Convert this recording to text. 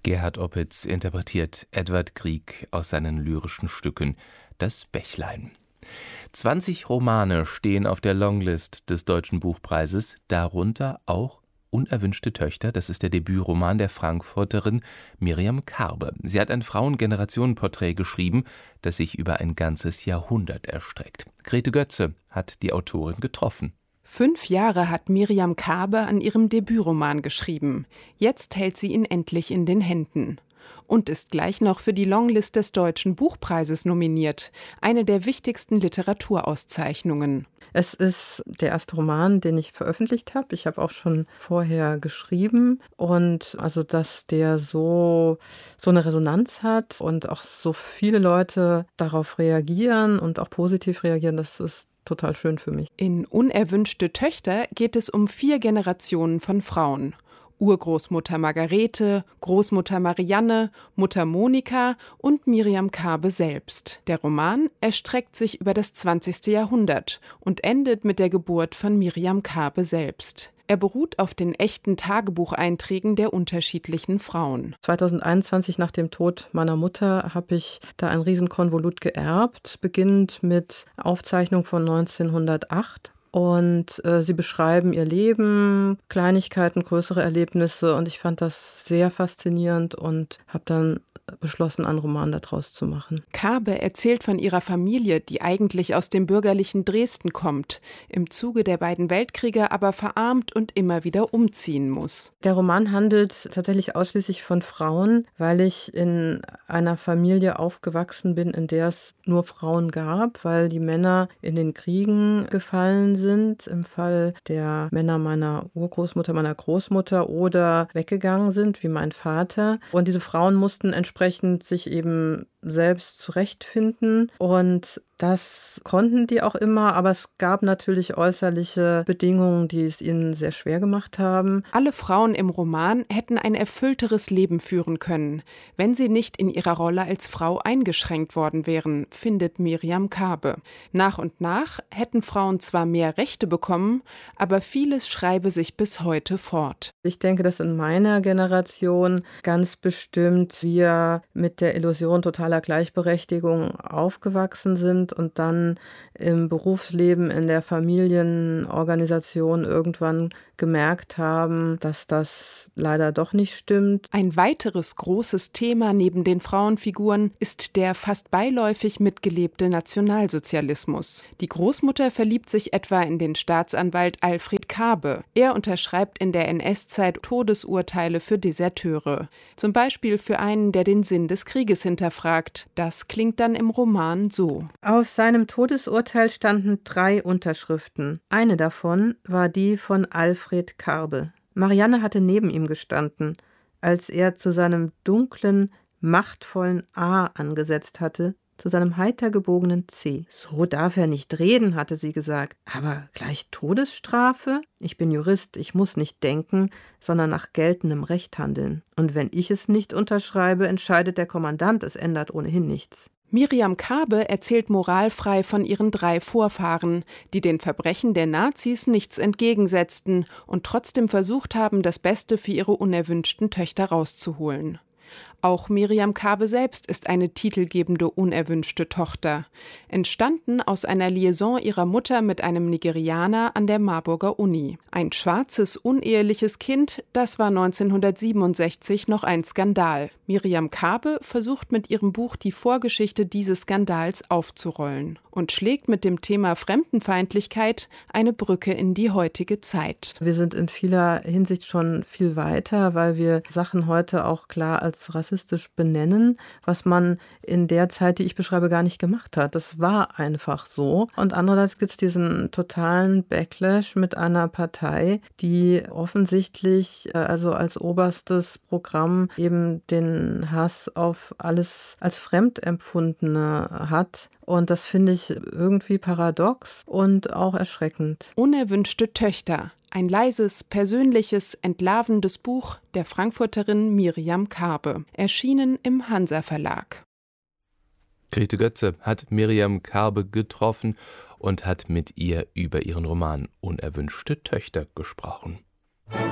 Gerhard Opitz interpretiert Edward Grieg aus seinen lyrischen Stücken Das Bächlein. 20 Romane stehen auf der Longlist des Deutschen Buchpreises, darunter auch Unerwünschte Töchter. Das ist der Debütroman der Frankfurterin Miriam Karbe. Sie hat ein Frauengenerationenporträt geschrieben, das sich über ein ganzes Jahrhundert erstreckt. Grete Götze hat die Autorin getroffen. 5 Jahre hat Miriam Karbe an ihrem Debütroman geschrieben. Jetzt hält sie ihn endlich in den Händen. Und ist gleich noch für die Longlist des Deutschen Buchpreises nominiert, eine der wichtigsten Literaturauszeichnungen. Es ist der erste Roman, den ich veröffentlicht habe. Ich habe auch schon vorher geschrieben. Und also, dass der so eine Resonanz hat und auch so viele Leute darauf reagieren und auch positiv reagieren, das ist total schön für mich. In Unerwünschte Töchter geht es um 4 Generationen von Frauen. Urgroßmutter Margarete, Großmutter Marianne, Mutter Monika und Miriam Karbe selbst. Der Roman erstreckt sich über das 20. Jahrhundert und endet mit der Geburt von Miriam Karbe selbst. Er beruht auf den echten Tagebucheinträgen der unterschiedlichen Frauen. 2021, nach dem Tod meiner Mutter, habe ich da ein Riesenkonvolut geerbt, beginnend mit Aufzeichnung von 1908. Und sie beschreiben ihr Leben, Kleinigkeiten, größere Erlebnisse. Und ich fand das sehr faszinierend und habe dann beschlossen, einen Roman daraus zu machen. Karbe erzählt von ihrer Familie, die eigentlich aus dem bürgerlichen Dresden kommt, im Zuge der beiden Weltkriege aber verarmt und immer wieder umziehen muss. Der Roman handelt tatsächlich ausschließlich von Frauen, weil ich in einer Familie aufgewachsen bin, in der es nur Frauen gab, weil die Männer in den Kriegen gefallen sind, im Fall der Männer meiner Urgroßmutter, meiner Großmutter oder weggegangen sind, wie mein Vater. Und diese Frauen mussten entsprechend sich eben selbst zurechtfinden und das konnten die auch immer, aber es gab natürlich äußerliche Bedingungen, die es ihnen sehr schwer gemacht haben. Alle Frauen im Roman hätten ein erfüllteres Leben führen können, wenn sie nicht in ihrer Rolle als Frau eingeschränkt worden wären, findet Miriam Karbe. Nach und nach hätten Frauen zwar mehr Rechte bekommen, aber vieles schreibe sich bis heute fort. Ich denke, dass in meiner Generation ganz bestimmt wir mit der Illusion totaler Gleichberechtigung aufgewachsen sind und dann im Berufsleben, in der Familienorganisation irgendwann gemerkt haben, dass das leider doch nicht stimmt. Ein weiteres großes Thema neben den Frauenfiguren ist der fast beiläufig mitgelebte Nationalsozialismus. Die Großmutter verliebt sich etwa in den Staatsanwalt Alfred Karbe. Er unterschreibt in der NS-Zeit Todesurteile für Deserteure. Zum Beispiel für einen, der den Sinn des Krieges hinterfragt. Das klingt dann im Roman so. Auf seinem Todesurteil standen 3 Unterschriften. Eine davon war die von Alfred Karbe. Marianne hatte neben ihm gestanden, als er zu seinem dunklen, machtvollen A angesetzt hatte, zu seinem heiter gebogenen C. So darf er nicht reden, hatte sie gesagt. Aber gleich Todesstrafe? Ich bin Jurist, ich muss nicht denken, sondern nach geltendem Recht handeln. Und wenn ich es nicht unterschreibe, entscheidet der Kommandant, es ändert ohnehin nichts. Miriam Karbe erzählt moralfrei von ihren 3 Vorfahren, die den Verbrechen der Nazis nichts entgegensetzten und trotzdem versucht haben, das Beste für ihre unerwünschten Töchter rauszuholen. Auch Miriam Karbe selbst ist eine titelgebende unerwünschte Tochter, entstanden aus einer Liaison ihrer Mutter mit einem Nigerianer an der Marburger Uni. Ein schwarzes, uneheliches Kind, das war 1967 noch ein Skandal. Miriam Karbe versucht mit ihrem Buch die Vorgeschichte dieses Skandals aufzurollen und schlägt mit dem Thema Fremdenfeindlichkeit eine Brücke in die heutige Zeit. Wir sind in vieler Hinsicht schon viel weiter, weil wir Sachen heute auch klar als rassistisch benennen, was man in der Zeit, die ich beschreibe, gar nicht gemacht hat. Das war einfach so. Und andererseits gibt es diesen totalen Backlash mit einer Partei, die offensichtlich also als oberstes Programm eben den Hass auf alles als Fremdempfundene hat. Und das finde ich irgendwie paradox und auch erschreckend. Unerwünschte Töchter. Ein leises, persönliches, entlarvendes Buch der Frankfurterin Miriam Karbe, erschienen im Hansa Verlag. Grete Götze hat Miriam Karbe getroffen und hat mit ihr über ihren Roman Unerwünschte Töchter gesprochen.